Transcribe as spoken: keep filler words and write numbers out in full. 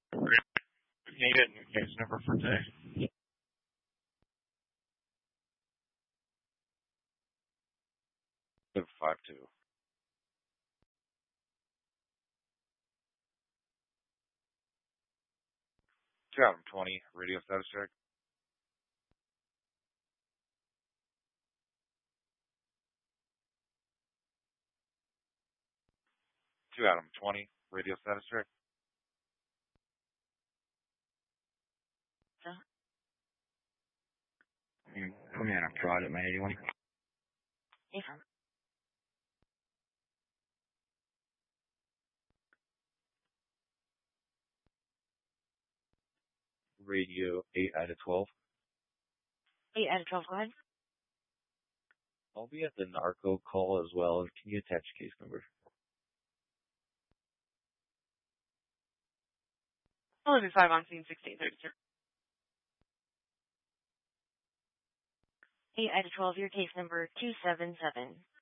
Need it. Case number for today. Five two. Two Adam twenty. Radio status check. Two Adam twenty. Radio status check. Huh? Come in. I've tried it, man. Anyone? Yes. Radio eight out of twelve. eight out of twelve, go ahead. I'll be at the narco call as well. Can you attach case number? eleven five on scene sixteen thirty, sir. eight out of twelve, your case number two seven seven.